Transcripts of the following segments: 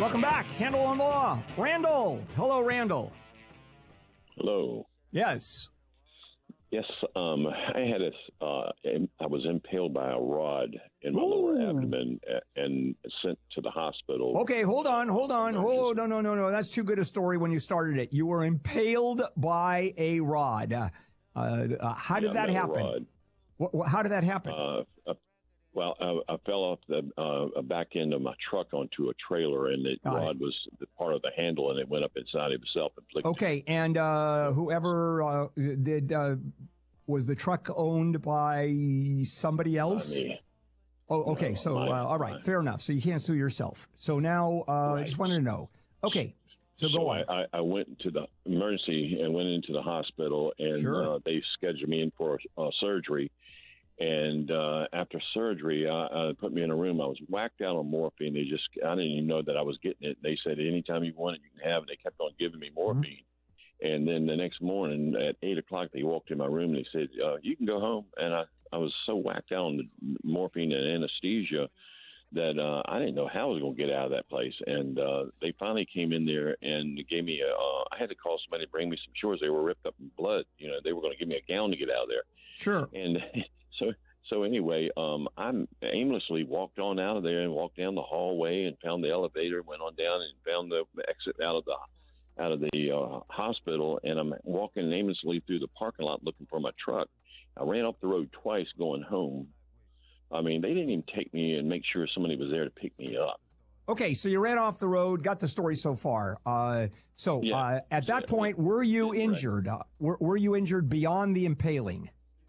Welcome back. Handle on the Law. Randall. Hello, Randall. Hello. Yes. Yes, I had I was impaled by a rod in my lower abdomen and sent to the hospital. Okay, hold on. Oh, no. That's too good a story when you started it. You were impaled by a rod. How did that happen? How did that happen? I fell off the back end of my truck onto a trailer, and the rod was part of the handle, and it went up inside of itself. Okay, and whoever was the truck owned by somebody else? Me. Oh, okay. So, all right, fair enough. So you can't sue yourself. So now, I just wanted to know. Okay, so go on. I went to the emergency and went into the hospital, and they scheduled me in for surgery. And after surgery, put me in a room. I was whacked out on morphine. I didn't even know that I was getting it. They said, anytime you want it, you can have it. They kept on giving me morphine. Mm-hmm. And then the next morning at 8 o'clock, they walked in my room and they said, you can go home. And I was so whacked out on the morphine and anesthesia that I didn't know how I was going to get out of that place. And they finally came in there and gave me I had to call somebody to bring me some shorts. They were ripped up in blood. You know, they were going to give me a gown to get out of there. Sure. And so anyway, I aimlessly walked on out of there and walked down the hallway and found the elevator, went on down and found the exit out of the hospital, and I'm walking aimlessly through the parking lot looking for my truck. I ran off the road twice going home. I mean, they didn't even take me and make sure somebody was there to pick me up. Okay, so you ran off the road, got the story so far. At that point, were you injured? Were you injured beyond the impaling?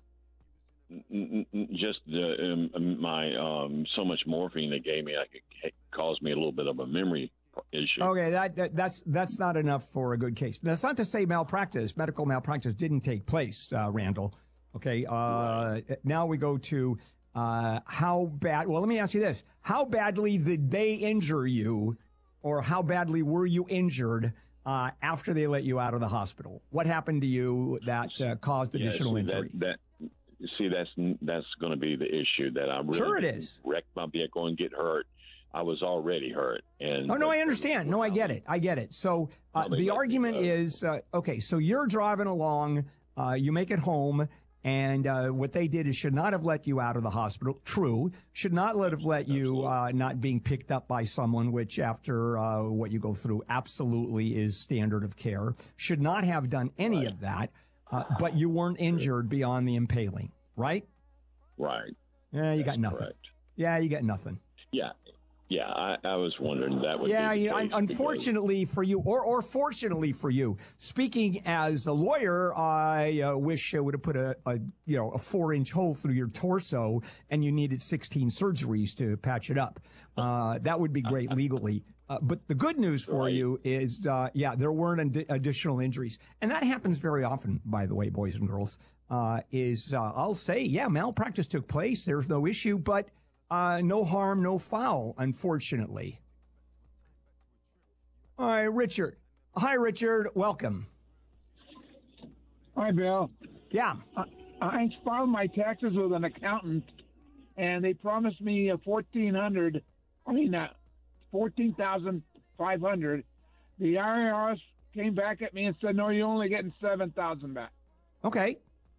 Just my so much morphine they gave me, it caused me a little bit of a memory issue. Okay, that's not enough for a good case. That's not to say medical malpractice didn't take place, Randall. Okay, now we go to how bad. Well, let me ask you this: how badly did they injure you, or how badly were you injured after they let you out of the hospital? What happened to you that caused additional injury? See, that's going to be the issue that I really sure it is. Wreck my vehicle and get hurt. I was already hurt. And I understand. No, I get it. So the argument is, okay, so you're driving along, you make it home, and what they did is should not have let you out of the hospital. True. Should not have let you not being picked up by someone, which after what you go through absolutely is standard of care. Should not have done any of that, but you weren't injured beyond the impaling, right? Right. Yeah, you got nothing. Correct. Yeah, you got nothing. Yeah, I was wondering that would be the case unfortunately for you, or fortunately for you. Speaking as a lawyer, I wish I would have put a 4-inch hole through your torso, and you needed 16 surgeries to patch it up. That would be great legally. But the good news for you is, there weren't additional injuries, and that happens very often. By the way, boys and girls, I'll say, malpractice took place. There's no issue, but. No harm, no foul, unfortunately. All right, Richard. Hi, Richard. Welcome. Hi, Bill. Yeah. I filed my taxes with an accountant, and they promised me $14,500. The IRS came back at me and said, "No, you're only getting $7,000 back." Okay.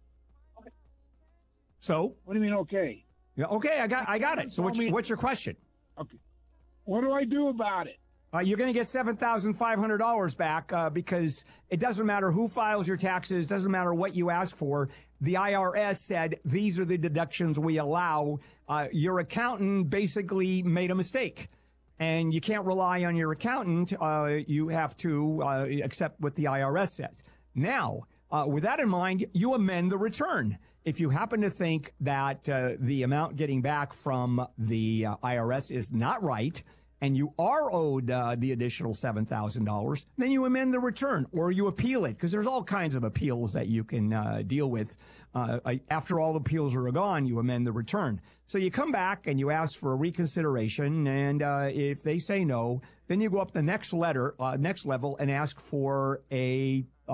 So. What do you mean? Okay. Yeah, okay, I got it. So what's your question? Okay. What do I do about it? You're going to get $7,500 back because it doesn't matter who files your taxes, doesn't matter what you ask for. The IRS said these are the deductions we allow. Your accountant basically made a mistake, and you can't rely on your accountant. You have to accept what the IRS says. Now, with that in mind, you amend the return. If you happen to think that the amount getting back from the IRS is not right, and you are owed the additional $7,000, then you amend the return or you appeal it, because there's all kinds of appeals that you can deal with. After all the appeals are gone, you amend the return. So you come back and you ask for a reconsideration, and if they say no, then you go up the next level and ask for a